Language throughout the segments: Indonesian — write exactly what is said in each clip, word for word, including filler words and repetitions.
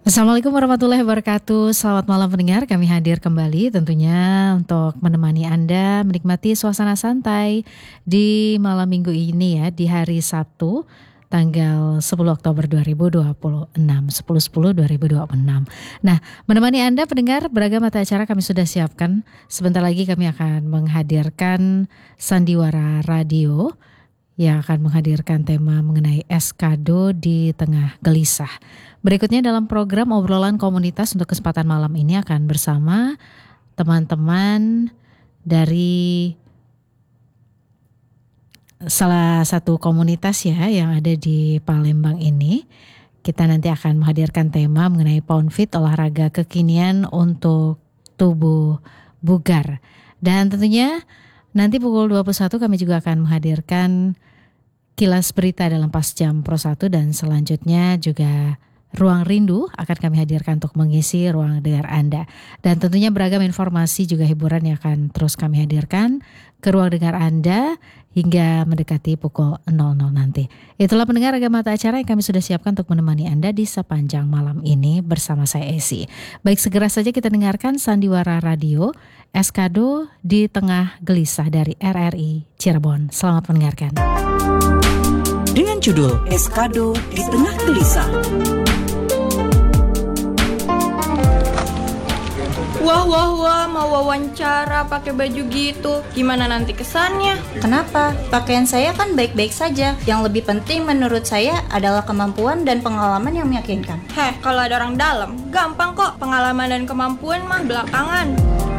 Assalamualaikum warahmatullahi wabarakatuh. Selamat malam pendengar, kami hadir kembali tentunya untuk menemani Anda menikmati suasana santai di malam minggu ini ya, di hari Sabtu tanggal sepuluh Oktober dua ribu dua puluh enam, sepuluh sepuluh dua ribu dua puluh enam. Nah, menemani Anda pendengar, beragam mata acara kami sudah siapkan. Sebentar lagi kami akan menghadirkan Sandiwara Radio yang akan menghadirkan tema mengenai Eskado di Tengah Gelisah. Berikutnya dalam program obrolan komunitas untuk kesempatan malam ini akan bersama teman-teman dari salah satu komunitas ya yang ada di Palembang ini. Kita nanti akan menghadirkan tema mengenai Pound Fit, olahraga kekinian untuk tubuh bugar. Dan tentunya nanti pukul dua puluh satu kami juga akan menghadirkan kilas berita dalam Pas Jam Pro satu, dan selanjutnya juga Ruang Rindu akan kami hadirkan untuk mengisi ruang dengar Anda. Dan tentunya beragam informasi juga hiburan yang akan terus kami hadirkan ke ruang dengar Anda hingga mendekati pukul nol nol nanti. Itulah pendengar ragam mata acara yang kami sudah siapkan untuk menemani Anda di sepanjang malam ini bersama saya Esi. Baik, segera saja kita dengarkan Sandiwara Radio Eskado di Tengah Gelisah dari R R I Cirebon. Selamat mendengarkan. Dengan judul Eskado di Tengah Gelisah. Wah wah wah, mau wawancara pakai baju gitu, gimana nanti kesannya? Kenapa? Pakaian saya kan baik-baik saja. Yang lebih penting menurut saya adalah kemampuan dan pengalaman yang meyakinkan. Heh, kalau ada orang dalam, gampang kok. Pengalaman dan kemampuan mah belakangan.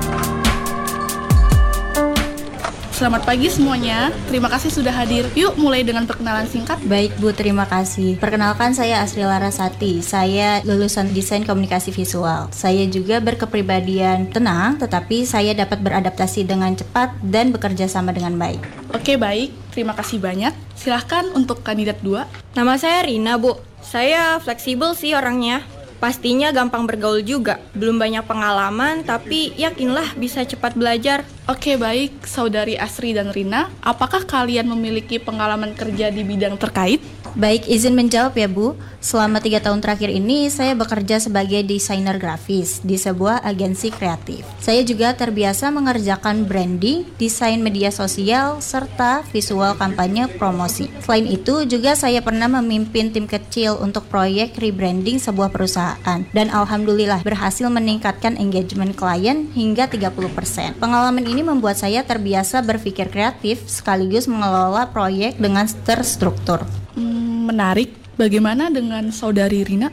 Selamat pagi semuanya, terima kasih sudah hadir. Yuk mulai dengan perkenalan singkat. Baik Bu, terima kasih. Perkenalkan, saya Asri Larasati. Saya lulusan Desain Komunikasi Visual. Saya juga berkepribadian tenang, tetapi saya dapat beradaptasi dengan cepat dan bekerja sama dengan baik. Oke baik, terima kasih banyak. Silahkan untuk kandidat dua. Nama saya Rina, Bu. Saya fleksibel sih orangnya. Pastinya gampang bergaul juga. Belum banyak pengalaman, tapi yakinlah bisa cepat belajar. Oke baik, Saudari Asri dan Rina, apakah kalian memiliki pengalaman kerja di bidang terkait? Baik, izin menjawab ya Bu. Selama tiga tahun terakhir ini saya bekerja sebagai desainer grafis di sebuah agensi kreatif. Saya juga terbiasa mengerjakan branding, desain media sosial, serta visual kampanye promosi. Selain itu juga saya pernah memimpin tim kecil untuk proyek rebranding sebuah perusahaan. Dan alhamdulillah berhasil meningkatkan engagement klien hingga tiga puluh persen. Pengalaman ini membuat saya terbiasa berpikir kreatif sekaligus mengelola proyek dengan terstruktur. Hmm, menarik. Bagaimana dengan Saudari Rina?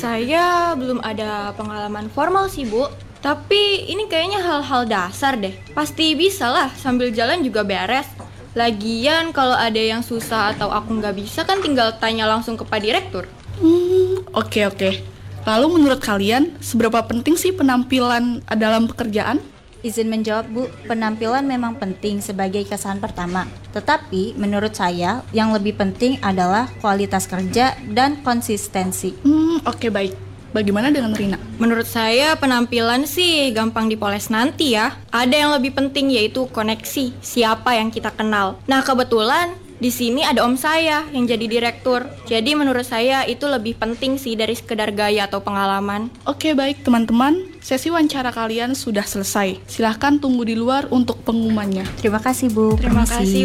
Saya belum ada pengalaman formal sih, Bu. Tapi ini kayaknya hal-hal dasar deh. Pasti bisa lah, sambil jalan juga beres. Lagian kalau ada yang susah atau aku nggak bisa kan tinggal tanya langsung ke Pak Direktur. Hmm, oke oke. Lalu menurut kalian, seberapa penting sih penampilan dalam pekerjaan? Izin menjawab Bu, penampilan memang penting sebagai kesan pertama. Tetapi menurut saya yang lebih penting adalah kualitas kerja dan konsistensi. Hmm, oke baik. Bagaimana dengan Rina? Menurut saya penampilan sih gampang dipoles nanti ya. Ada yang lebih penting yaitu koneksi, siapa yang kita kenal. Nah kebetulan di sini ada om saya yang jadi direktur. Jadi menurut saya itu lebih penting sih dari sekedar gaya atau pengalaman. Oke baik teman-teman, sesi wawancara kalian sudah selesai. Silahkan tunggu di luar untuk pengumumannya. Terima kasih Bu. Terima kasih